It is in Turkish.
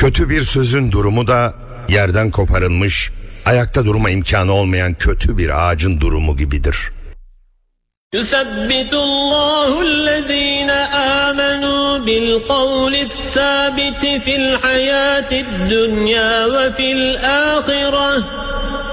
Kötü bir sözün durumu da yerden koparılmış, ayakta durma imkanı olmayan kötü bir ağacın durumu gibidir. يُثَبِّتُ اللّٰهُ الَّذ۪ينَ آمَنُوا بِالْقَوْلِ الثَّابِتِ فِي الْحَيَاةِ الدُّنْيَا وَفِي الْآخِرَةِ